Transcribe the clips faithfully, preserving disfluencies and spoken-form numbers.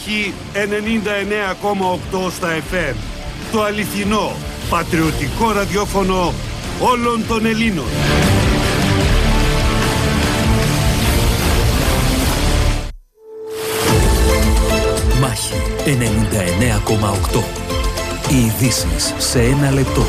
Μάχη ενενήντα εννέα κόμμα οκτώ στα εφ εμ. Το αληθινό, πατριωτικό ραδιόφωνο όλων των Ελλήνων. Μάχη ενενήντα εννέα κόμμα οκτώ. Οι ειδήσεις σε ένα λεπτό.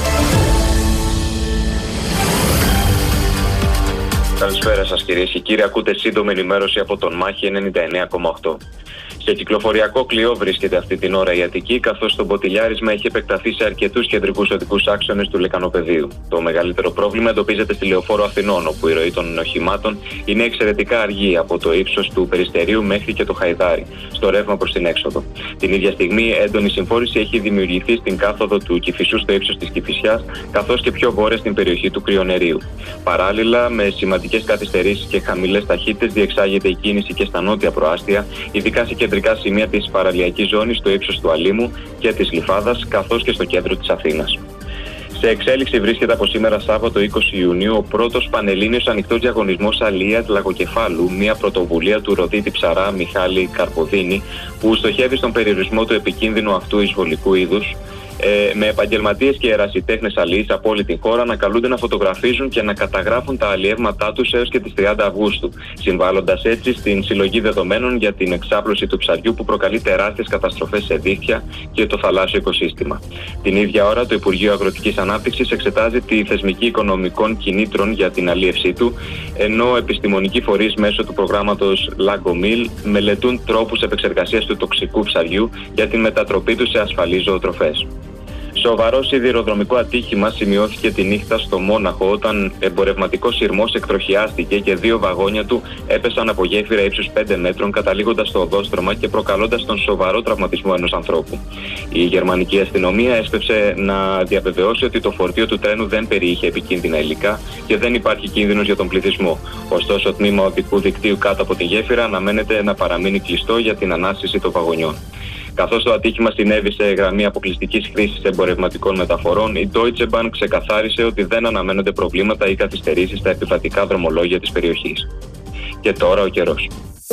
Καλησπέρα σας κυρίες και κύριοι, ακούτε σύντομη ενημέρωση από τον Μάχη ενενήντα εννέα κόμμα οκτώ. Σε κυκλοφοριακό κλειό βρίσκεται αυτή την ώρα η Αττική, καθώς το μποτιλιάρισμα έχει επεκταθεί σε αρκετούς κεντρικούς οδικούς άξονες του Λεκανοπεδίου. Το μεγαλύτερο πρόβλημα εντοπίζεται στη Λεωφόρο Αθηνών, όπου η ροή των οχημάτων είναι εξαιρετικά αργή από το ύψος του Περιστερίου μέχρι και το Χαϊδάρι, στο ρεύμα προς την έξοδο. Την ίδια στιγμή, έντονη συμφόρηση έχει δημιουργηθεί στην κάθοδο του Κηφισού στο ύψος της Κηφισιάς, καθώς και πιο βόρεια στην περιοχή του Κρυονερίου. Παράλληλα, με σημαντικές καθυστερήσεις και χαμηλές ταχύτητες, διεξάγεται η κίνηση και στα νότια προάστια, ειδικά σε κεντρικά σημεία της παραλιακής ζώνης στο ύψος του Αλήμου και της Γλυφάδας, καθώς και στο κέντρο της Αθήνας. Σε εξέλιξη βρίσκεται από σήμερα Σάββατο είκοσι Ιουνίου ο πρώτος πανελλήνιος ανοιχτός διαγωνισμός αλίας λαγοκεφάλου, μια πρωτοβουλία του Ροδίτη Ψαρά Μιχάλη Καρποδίνη, που στοχεύει στον περιορισμό του επικίνδυνου αυτού εισβολικού είδους. Ε, με επαγγελματίες και ερασιτέχνες αλιείς από όλη την χώρα να καλούνται να φωτογραφίζουν και να καταγράφουν τα αλλιεύματά τους έως και τις τριάντα Αυγούστου, συμβάλλοντας έτσι στην συλλογή δεδομένων για την εξάπλωση του ψαριού που προκαλεί τεράστιες καταστροφές σε δίχτυα και το θαλάσσιο οικοσύστημα. Την ίδια ώρα, το Υπουργείο Αγροτικής Ανάπτυξης εξετάζει τη θεσμική οικονομικών κινήτρων για την αλίευσή του, ενώ επιστημονικοί φορείς μέσω του προγράμματος Lagomil μελετούν τρόπους επεξεργασίας του τοξικού ψαριού για την μετατροπή του σε ασφαλείς ζωοτροφές. Σοβαρό σιδηροδρομικό ατύχημα σημειώθηκε τη νύχτα στο Μόναχο, όταν εμπορευματικός σειρμός εκτροχιάστηκε και δύο βαγόνια του έπεσαν από γέφυρα ύψους πέντε μέτρων, καταλήγοντας στο οδόστρωμα και προκαλώντας τον σοβαρό τραυματισμό ενός ανθρώπου. Η γερμανική αστυνομία έσπευσε να διαβεβαιώσει ότι το φορτίο του τρένου δεν περιείχε επικίνδυνα υλικά και δεν υπάρχει κίνδυνος για τον πληθυσμό. Ωστόσο, το τμήμα οδικού δικτύου κάτω από τη γέφυρα αναμένεται να παραμείνει κλειστό για την ανάσχεση των βαγονιών. Καθώς το ατύχημα συνέβη σε γραμμή αποκλειστικής χρήσης εμπορευματικών μεταφορών, η Deutsche Bahn ξεκαθάρισε ότι δεν αναμένονται προβλήματα ή καθυστερήσεις στα επιβατικά δρομολόγια της περιοχής. Και τώρα ο καιρός.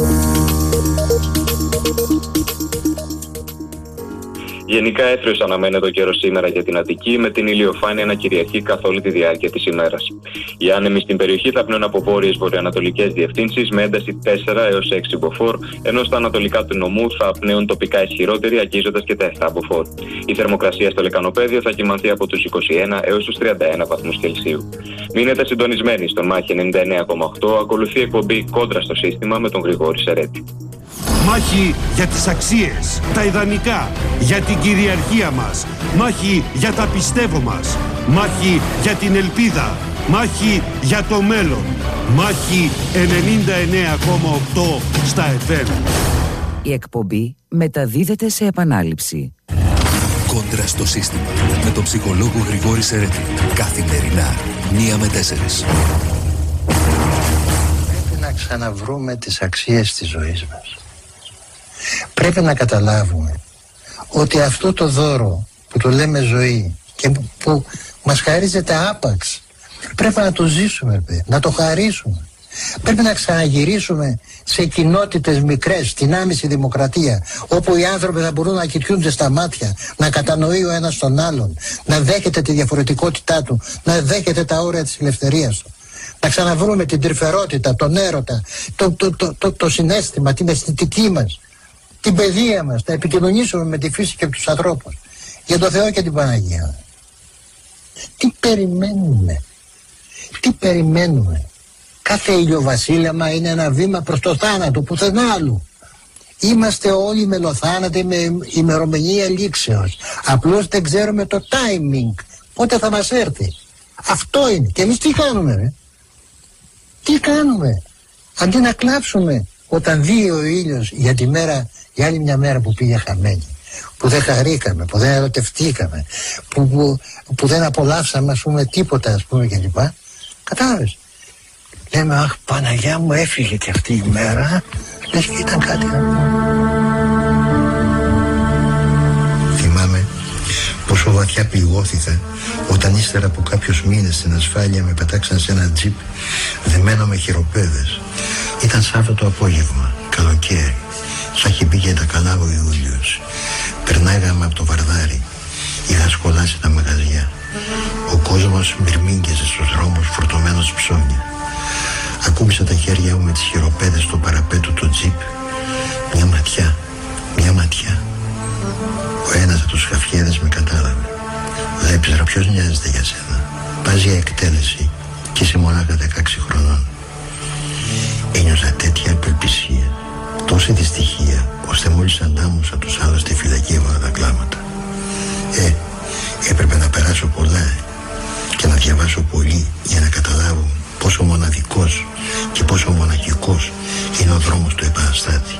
Γενικά έθριος αναμένεται ο καιρός σήμερα για την Αττική, με την ηλιοφάνεια να κυριαρχεί καθ' όλη τη διάρκεια της ημέρας. Οι άνεμοι στην περιοχή θα πνέουν από βόρειες βορειοανατολικές διευθύνσεις με ένταση τέσσερα έως έξι μποφόρ, ενώ στα ανατολικά του νομού θα πνέουν τοπικά ισχυρότεροι, αγγίζοντας και τα επτά μποφόρ. Η θερμοκρασία στο Λεκανοπέδιο θα κυμανθεί από τους είκοσι ένα έως τους τριάντα ένα βαθμούς Κελσίου. Μείνετε συντονισμένοι στον Μάχη ενενήντα εννέα κόμμα οκτώ, ακολουθεί εκπομπή Κόντρα στο Σύστημα με τον Γρηγόρη Σερέτη. Μάχη για τις αξίες, τα ιδανικά, για την κυριαρχία μας. Μάχη για τα πιστεύω μας. Μάχη για την ελπίδα. Μάχη για το μέλλον. Μάχη ενενήντα εννέα κόμμα οκτώ στα εφ εμ. Η εκπομπή μεταδίδεται σε επανάληψη. Κόντρα στο Σύστημα με τον ψυχολόγο Γρηγόρη Σερέτη. Καθημερινά, μία με τέσσερις. Πρέπει να ξαναβρούμε τις αξίες της ζωής μας. Πρέπει να καταλάβουμε ότι αυτό το δώρο που το λέμε ζωή και που μας χαρίζεται άπαξ, πρέπει να το ζήσουμε, να το χαρίσουμε. Πρέπει να ξαναγυρίσουμε σε κοινότητες μικρές, στην άμεση δημοκρατία, όπου οι άνθρωποι θα μπορούν να κοιτιούνται στα μάτια, να κατανοεί ο ένας τον άλλον, να δέχεται τη διαφορετικότητά του, να δέχεται τα όρια της ελευθερίας του. Να ξαναβρούμε την τρυφερότητα, τον έρωτα, το, το, το, το, το συναίσθημα, την αισθητική μας, την παιδεία μας, να επικοινωνήσουμε με τη φύση και τους ανθρώπους, για το Θεό και την Παναγία. Τι περιμένουμε, τι περιμένουμε. Κάθε ηλιοβασίλεμα είναι ένα βήμα προς το θάνατο, πουθενά άλλου. Είμαστε όλοι μελοθάνατοι με ημερομηνία λήξεως. Απλώς δεν ξέρουμε το timing, πότε θα μας έρθει. Αυτό είναι. Και εμείς τι κάνουμε, ρε? Τι κάνουμε? Αντί να κλάψουμε όταν δει ο ήλιος για τη μέρα, για άλλη μια μέρα που πήγε χαμένη, που δεν χαρήκαμε, που δεν ερωτευτήκαμε, που, που, που δεν απολαύσαμε, ας πούμε, τίποτα, ας πούμε, κλπ. Κατάλαβες? Λέμε, αχ, Παναγιά μου, έφυγε και αυτή η μέρα, λες και ήταν κάτι. Θυμάμαι πόσο βαθιά πληγώθηκα όταν ύστερα από κάποιους μήνες στην ασφάλεια με πετάξαν σε ένα τζιπ δεμένο με χειροπέδες. Ήταν Σάββατο απόγευμα, καλοκαίρι, Θα έχει πει και τα καλά ο Ιούλιος. Περνάγαμε από το Βαρδάρι. Είχα σκολάσει τα μαγαζιά. Ο κόσμος μυρμήγκεζε στους δρόμους φορτωμένος ψώνια. Ακούμπησα τα χέρια μου με τις χειροπέδες στο παραπέτου του τζιπ. Μια ματιά, μια ματιά. Ο ένας από τους χαφιέδες με κατάλαβε. Βλέπεις ρε, ποιος νοιάζεται για σένα? Πας για εκτέλεση και είσαι μονάχα δεκαέξι χρονών. Ένιωσα τέτοια απελπισία, τόση δυστυχία, ώστε μόλις αντάμωσα τους άλλους στη φυλακή έβαλα τα κλάματα. Ε, έπρεπε να περάσω πολλά ε, και να διαβάσω πολύ για να καταλάβω πόσο μοναδικός και πόσο μοναχικός είναι ο δρόμος του επαναστάτη.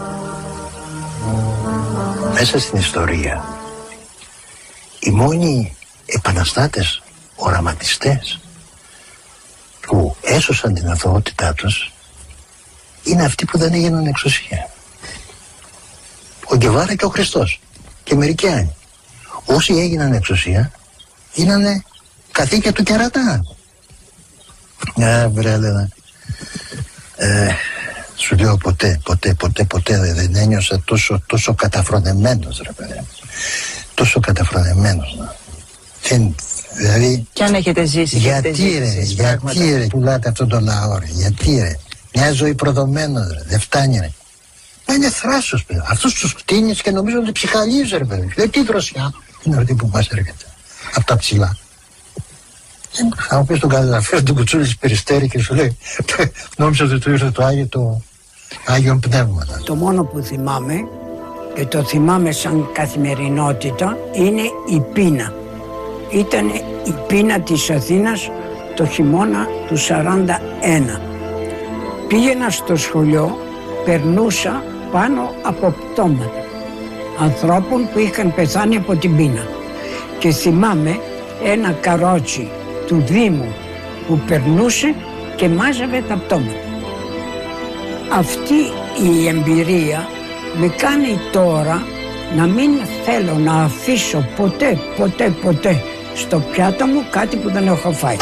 Μέσα στην ιστορία, οι μόνοι επαναστάτες, οραματιστές που έσωσαν την αθωότητά τους είναι αυτοί που δεν έγιναν εξουσία. Ο Γκεβάρα και ο Χριστός και μερικοί άλλοι. Όσοι έγιναν εξουσία γίνανε καθήκια του κερατά. Α, βρέλε, ε, σου λέω ποτέ, ποτέ, ποτέ, ποτέ δεν ένιωσα τόσο, τόσο καταφρονεμένος, ρε παιδί. Τόσο καταφρονεμένος. Δεν, δηλαδή, κι αν έχετε ζήσει, γιατί έχετε ζήσει, ρε, ζήσει, γιατί πράγματα. ρε, πουλάτε αυτόν τον λαό ρε, γιατί ρε. Μια ζωή προδομένος ρε, δεν φτάνει ρε. Μα είναι θράσος παιδί. Αυτούς τους κτίνεις και νομίζω ότι ψυχαλίζει ρε παιδί. Δεν τι δροσιά είναι αυτή που μας έρχεται. Από τα ψηλά. Θα μου πεις τον καταγραφείο του κουτσούλη της Περιστέρη και σου λέει νόμιζα ότι του ήρθε το Άγιο, το Άγιον Πνεύματα. Το μόνο που θυμάμαι και το θυμάμαι σαν καθημερινότητα είναι η πείνα. Ήταν η πείνα της Αθήνας το χειμώνα του σαράντα ένα. Πήγαινα στο σχολείο, περνούσα πάνω από πτώματα ανθρώπων που είχαν πεθάνει από την πείνα. Και θυμάμαι ένα καρότσι του Δήμου που περνούσε και μάζευε τα πτώματα. Αυτή η εμπειρία με κάνει τώρα να μην θέλω να αφήσω ποτέ, ποτέ, ποτέ στο πιάτο μου κάτι που δεν έχω φάει.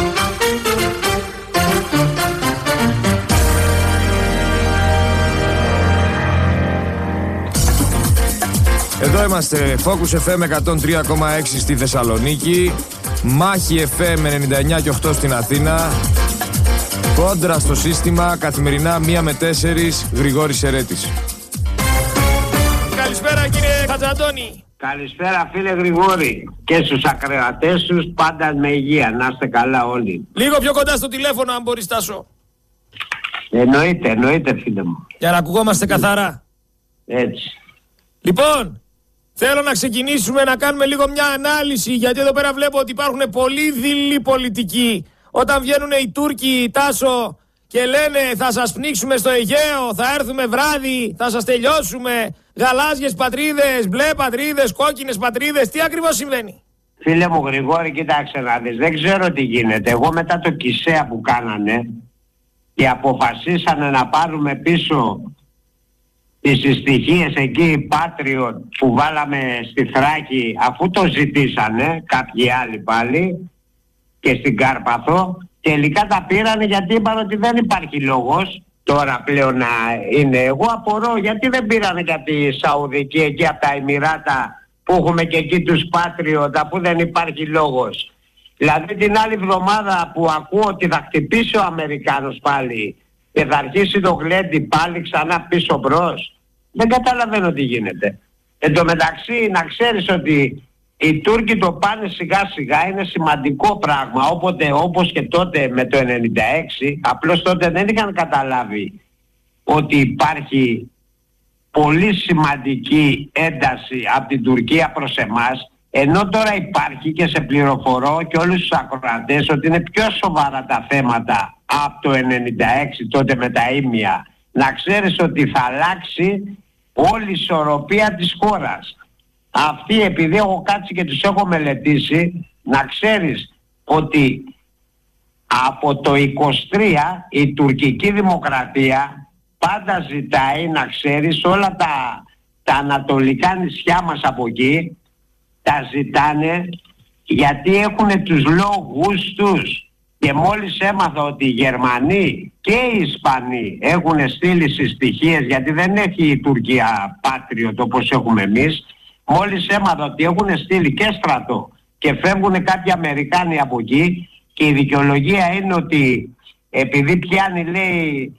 Εδώ είμαστε, Focus εφ εμ εκατόν τρία κόμμα έξι στη Θεσσαλονίκη, Μάχη εφ εμ ενενήντα εννιά κόμμα οκτώ στην Αθήνα, Κόντρα στο σύστημα, καθημερινά μία με τέσσερις, Γρηγόρης Σερέτης. Καλησπέρα κύριε Χατζαντώνη. Καλησπέρα φίλε Γρηγόρη και στους ακροατές τους, πάντα με υγεία, να είστε καλά όλοι. Λίγο πιο κοντά στο τηλέφωνο αν μπορείς Τάσο. Εννοείται, εννοείται φίλε μου. Για να ακουγόμαστε καθαρά. Έτσι. Λοιπόν, θέλω να ξεκινήσουμε να κάνουμε λίγο μια ανάλυση, γιατί εδώ πέρα βλέπω ότι υπάρχουν πολύ δειλοί πολιτικοί. Όταν βγαίνουν οι Τούρκοι, Τάσο, και λένε θα σας πνίξουμε στο Αιγαίο, θα έρθουμε βράδυ, θα σας τελειώσουμε, γαλάζιες πατρίδες, μπλε πατρίδες, κόκκινες πατρίδες, τι ακριβώς συμβαίνει? Φίλε μου Γρηγόρη, κοίταξε να δεις, δεν ξέρω τι γίνεται. Εγώ μετά το Κισέα που κάνανε και αποφασίσανε να πάρουμε πίσω τις στοιχείες εκεί Patriot που βάλαμε στη Θράκη, αφού το ζητήσανε κάποιοι άλλοι πάλι και στην Κάρπαθο, τελικά τα πήρανε γιατί είπαν ότι δεν υπάρχει λόγος τώρα πλέον να είναι. Εγώ απορώ γιατί δεν πήρανε και τη Σαουδική εκεί από τα Εμιράτα που έχουμε και εκεί τους Patriot, αφού δεν υπάρχει λόγος. Δηλαδή την άλλη εβδομάδα που ακούω ότι θα χτυπήσει ο Αμερικάνος πάλι και θα αρχίσει το γλέντι πάλι ξανά πίσω μπρος, δεν καταλαβαίνω τι γίνεται. Εν τω μεταξύ να ξέρεις ότι οι Τούρκοι το πάνε σιγά σιγά, είναι σημαντικό πράγμα, όποτε, όπως και τότε με το ενενήντα έξι, απλώς τότε δεν είχαν καταλάβει ότι υπάρχει πολύ σημαντική ένταση από την Τουρκία προς εμάς, ενώ τώρα υπάρχει, και σε πληροφορώ και όλους τους ακροατές, ότι είναι πιο σοβαρά τα θέματα από το ενενήντα έξι τότε με τα ήμια. Να ξέρεις ότι θα αλλάξει όλη η ισορροπία της χώρας. Αυτοί, επειδή έχω κάτσει και τους έχω μελετήσει, να ξέρεις ότι από το είκοσι τρία η τουρκική δημοκρατία πάντα ζητάει, να ξέρεις, όλα τα, τα ανατολικά νησιά μας από εκεί τα ζητάνε γιατί έχουν τους λόγους τους. Και μόλις έμαθα ότι οι Γερμανοί και οι Ισπανοί έχουν στείλει συστοιχίες, γιατί δεν έχει η Τουρκία Patriot όπως έχουμε εμείς. Μόλις έμαθα ότι έχουν στείλει και στρατό και φεύγουν κάποιοι Αμερικάνοι από εκεί, και η δικαιολογία είναι ότι επειδή πιάνει, λέει,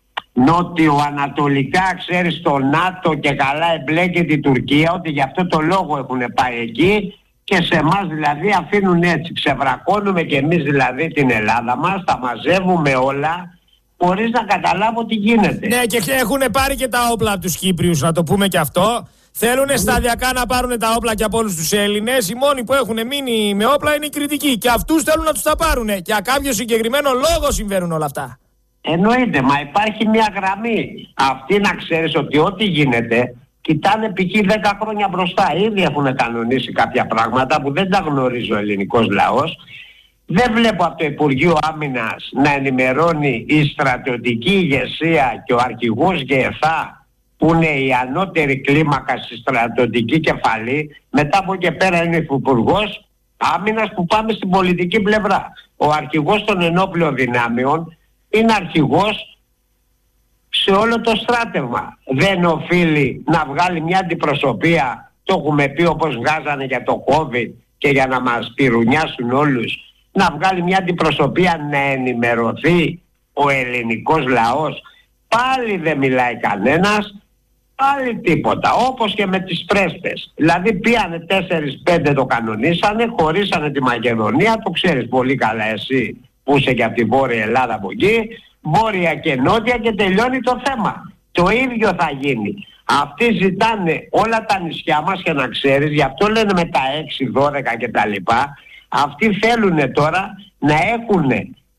νότιο-ανατολικά, ξέρεις, το ΝΑΤΟ και καλά εμπλέκεται η Τουρκία, ότι γι' αυτό το λόγο έχουν πάει εκεί, και σε εμάς δηλαδή αφήνουν έτσι. Ξεβρακώνουμε και εμείς δηλαδή την Ελλάδα μας, τα μαζεύουμε όλα χωρίς να καταλάβω τι γίνεται. Ναι, και έχουν πάρει και τα όπλα από τους Κύπριους, να το πούμε και αυτό. Θέλουν σταδιακά να πάρουν τα όπλα και από όλους τους Έλληνες. Οι μόνοι που έχουν μείνει με όπλα είναι οι Κρητικοί, και αυτούς θέλουν να τους τα πάρουν. Και για κάποιο συγκεκριμένο λόγο συμβαίνουν όλα αυτά. Εννοείται, μα υπάρχει μια γραμμή. Αυτή να ξέρεις ότι ό,τι γίνεται κοιτάνε π.χ. δέκα χρόνια μπροστά. Ήδη έχουν κανονίσει κάποια πράγματα που δεν τα γνωρίζει ο ελληνικός λαός. Δεν βλέπω από το Υπουργείο Άμυνας να ενημερώνει η στρατιωτική ηγεσία και ο αρχηγός ΓΕΘΑ, που είναι η ανώτερη κλίμακα στη στρατιωτική κεφαλή. Μετά από εκεί πέρα είναι ο Υπουργός Άμυνας, που πάμε στην πολιτική πλευρά. Ο αρχηγός των ενόπλων δυνάμεων είναι αρχηγός σε όλο το στράτευμα. Δεν οφείλει να βγάλει μια αντιπροσωπεία, το έχουμε πει όπως βγάζανε για το COVID και για να μας πυρουνιάσουν όλους, να βγάλει μια αντιπροσωπεία να ενημερωθεί ο ελληνικός λαός? Πάλι δεν μιλάει κανένας, πάλι τίποτα, όπως και με τις πρέσπες. Δηλαδή πήγανε τέσσερις πέντε, το κανονίσανε, χωρίσανε τη Μακεδονία, το ξέρεις πολύ καλά εσύ που είσαι και από τη Βόρεια Ελλάδα από εκεί, Βόρεια και Νότια, και τελειώνει το θέμα. Το ίδιο θα γίνει. Αυτοί ζητάνε όλα τα νησιά μας, και να ξέρεις, γι' αυτό λένε με τα έξι, δώδεκα και τα λοιπά. Αυτοί θέλουν τώρα να έχουν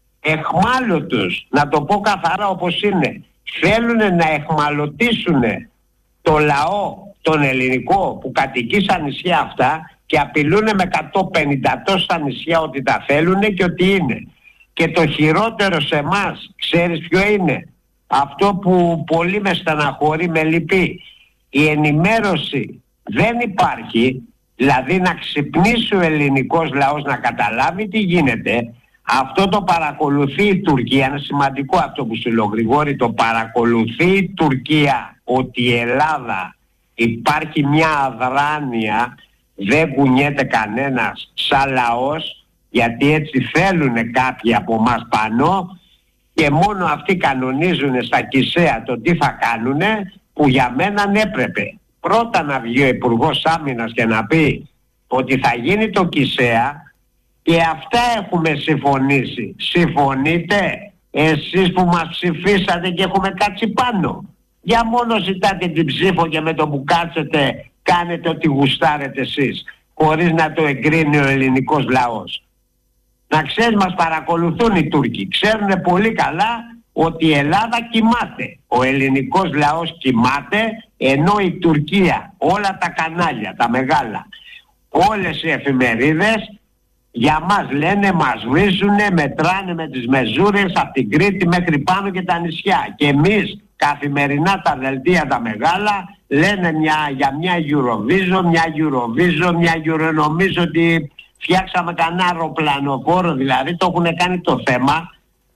εχμάλωτους, να το πω καθαρά όπως είναι, θέλουν να εχμαλωτήσουν το λαό, τον ελληνικό που κατοικεί στα νησιά αυτά, και απειλούν με εκατόν πενήντα τόσα νησιά ότι τα θέλουν και ότι είναι. Και το χειρότερο σε εμάς, ξέρεις ποιο είναι? Αυτό που πολύ με στεναχωρεί, με λυπεί. Η ενημέρωση δεν υπάρχει, δηλαδή να ξυπνήσει ο ελληνικός λαός να καταλάβει τι γίνεται. Αυτό το παρακολουθεί η Τουρκία, είναι σημαντικό αυτό που σου λέω, Γρηγόρη, το παρακολουθεί η Τουρκία, ότι η Ελλάδα υπάρχει μια αδράνεια, δεν κουνιέται κανένας σαν λαός, γιατί έτσι θέλουν κάποιοι από εμάς πάνω, και μόνο αυτοί κανονίζουν στα ΚΙΣΕΑ το τι θα κάνουν, που για μένα έπρεπε πρώτα να βγει ο Υπουργός Άμυνας και να πει ότι θα γίνει το ΚΙΣΕΑ, και αυτά έχουμε συμφωνήσει. Συμφωνείτε εσείς που μας ψηφίσατε και έχουμε κάτσει πάνω? Για μόνο ζητάτε την ψήφο και με το που κάτσετε κάνετε ό,τι γουστάρετε εσείς, χωρίς να το εγκρίνει ο ελληνικός λαός. Να ξέρεις, μας παρακολουθούν οι Τούρκοι. Ξέρουν πολύ καλά ότι η Ελλάδα κοιμάται. Ο ελληνικός λαός κοιμάται, ενώ η Τουρκία, όλα τα κανάλια, τα μεγάλα, όλες οι εφημερίδες για μας λένε, μας βρίζουνε, μετράνε με τις μεζούρες από την Κρήτη μέχρι πάνω και τα νησιά. Και εμείς καθημερινά τα δελτία τα μεγάλα λένε μια, για μια Eurovision, μια Eurovision, μια Euro, νομίζω ότι φτιάξαμε κανένα αεροπλανοφόρο, δηλαδή το έχουν κάνει το θέμα.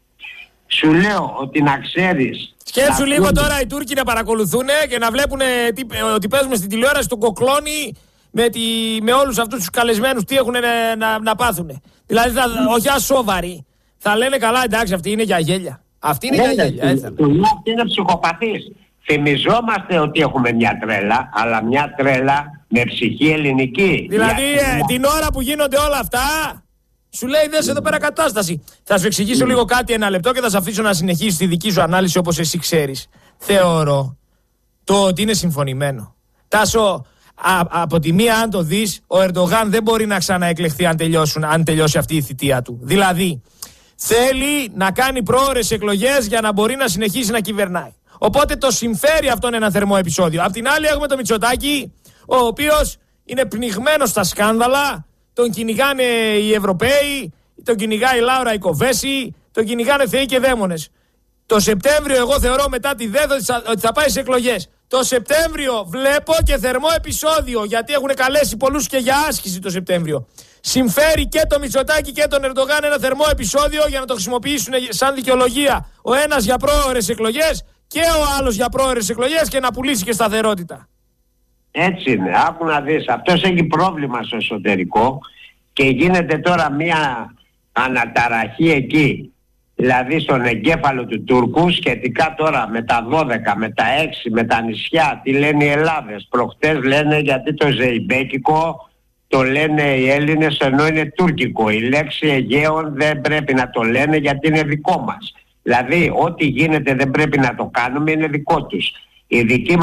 Σου λέω ότι να ξέρεις. Σκέψου λίγο ακούν... τώρα οι Τούρκοι να παρακολουθούν και να βλέπουν τι, ότι παίζουμε στην τηλεόραση τον Κοκλώνη με, τη, με όλους αυτούς τους καλεσμένους τι έχουν να, να, να πάθουν. Δηλαδή θα, όχι ασόβαροι. Θα λένε καλά, εντάξει, αυτή είναι για γέλια. Αυτή είναι ναι, για γέλια. Ναι, αυτή είναι ψυχοπαθής. Θυμιζόμαστε ότι έχουμε μια τρέλα, αλλά μια τρέλα με ψυχή ελληνική. Δηλαδή ε, την ώρα που γίνονται όλα αυτά, σου λέει δες εδώ πέρα κατάσταση. Θα σου εξηγήσω mm. λίγο κάτι ένα λεπτό και θα σε αφήσω να συνεχίσεις τη δική σου ανάλυση όπως εσύ ξέρεις. Θεωρώ το ότι είναι συμφωνημένο. Τάσο, α, από τη μία αν το δεις, ο Ερντογάν δεν μπορεί να ξαναεκλεχθεί αν, τελειώσουν, αν τελειώσει αυτή η θητεία του. Δηλαδή, θέλει να κάνει πρόωρες εκλογές για να μπορεί να συνεχίσει να κυβερνάει. Οπότε το συμφέρει αυτόν ένα θερμό επεισόδιο. Απ' την άλλη έχουμε τον Μητσοτάκη, ο οποίος είναι πνιγμένος στα σκάνδαλα, τον κυνηγάνε οι Ευρωπαίοι, τον κυνηγάει η Λάουρα η Κοβέση, τον κυνηγάνε θεοί και δαίμονες. Το Σεπτέμβριο εγώ θεωρώ μετά τη ΔΕΘ ότι θα πάει σε εκλογές. Το Σεπτέμβριο βλέπω και θερμό επεισόδιο, γιατί έχουν καλέσει πολλούς και για άσκηση το Σεπτέμβριο. συμφέρει και το Μητσοτάκη και τον Ερντογάν ένα θερμό επεισόδιο για να το χρησιμοποιήσουν σαν δικαιολογία ο ένας για πρόωρες εκλογές και ο άλλος για πρόωρες εκλογές και να πουλήσει και σταθερότητα. Έτσι είναι. Άκου να δεις. Αυτός έχει πρόβλημα στο εσωτερικό και γίνεται τώρα μια αναταραχή εκεί. Δηλαδή στον εγκέφαλο του Τούρκου σχετικά τώρα με τα δώδεκα, με τα έξι, με τα νησιά. Τι λένε οι Ελλάδες. Προχτές λένε γιατί το ζεϊμπέκικο το λένε οι Έλληνες ενώ είναι τουρκικό. Η λέξη Αιγαίων δεν πρέπει να το λένε γιατί είναι δικό μας. Δηλαδή ό,τι γίνεται δεν πρέπει να το κάνουμε, είναι δικό τους. Η δική